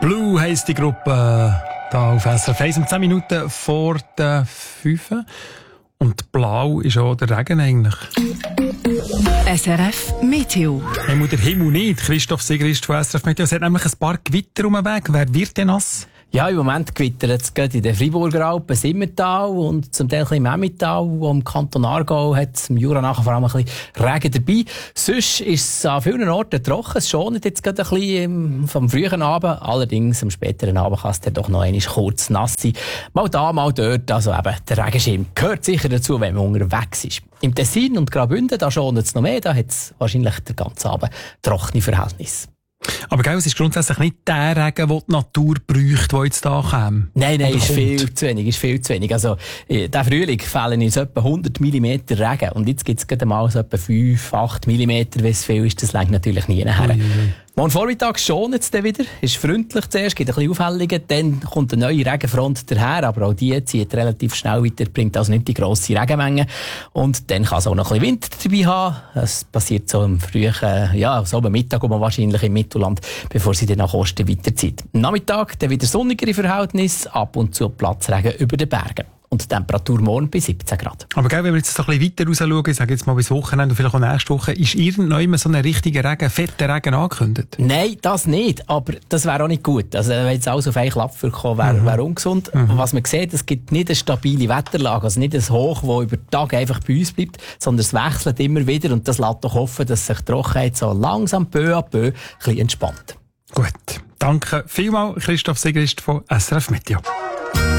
Blue heisst die Gruppe da auf SRF 1 um 10 Minuten vor der 5. Und blau ist auch der Regen eigentlich. SRF Meteo. Hey, der Himmel nicht. Christoph Sigrist von SRF Meteo. Es hat nämlich ein paar Gewitter um den Weg. Wer wird denn nass? Ja, im Moment gewittert es gerade in den Freiburger Alpen, Simmental und zum Teil ein bisschen im Emmental, wo im Kanton Aargau hat es im Jura nachher vor allem ein bisschen Regen dabei. Sonst ist es an vielen Orten trocken. Es schont jetzt gerade ein bisschen vom frühen Abend. Allerdings am späteren Abend kann es dann doch noch einmal kurz nass sein. Mal da, mal dort. Also eben, der Regenschirm gehört sicher dazu, wenn man unterwegs ist. Im Tessin und Graubünden, da schont es noch mehr. Da hat es wahrscheinlich den ganzen Abend trockene Verhältnisse. Aber gell, es ist grundsätzlich nicht der Regen, den die Natur bräuchte, der jetzt da kommt. Nein, ist viel zu wenig, Also, der Frühling fällen uns etwa 100 mm Regen. Und jetzt gibt es gerade mal so etwa 5-8 mm, wenn es viel ist. Das reicht natürlich nie nachher. Morgen Vormittag schont es dann wieder. Ist freundlich zuerst, gibt ein bisschen Aufhellungen. Dann kommt eine neue Regenfront daher. Aber auch die zieht relativ schnell weiter, bringt also nicht die grosse Regenmenge. Und dann kann es auch noch ein bisschen Wind dabei haben. Das passiert so am frühen, so am Mittag, wahrscheinlich im Mittelland, bevor sie dann nach Osten weiterzieht. Am Nachmittag dann wieder sonnigere Verhältnisse, ab und zu Platzregen über den Bergen. Und die Temperatur morgen bei 17 Grad. Aber gell, wenn wir jetzt so ein bisschen weiter raus schauen, ich sage jetzt mal bis Wochenende und vielleicht auch nächste Woche, ist irgendwann so ein richtiger Regen, fetter Regen angekündigt? Nein, das nicht. Aber das wäre auch nicht gut. Also, wenn jetzt alles auf einen Klapp kommen wäre ungesund. Was man sieht, es gibt nicht eine stabile Wetterlage, also nicht ein Hoch, das über den Tag einfach bei uns bleibt, sondern es wechselt immer wieder und das lässt doch hoffen, dass sich die Trockenheit so langsam peu à peu ein bisschen entspannt. Gut. Danke vielmals, Christoph Sigrist von SRF Meteo.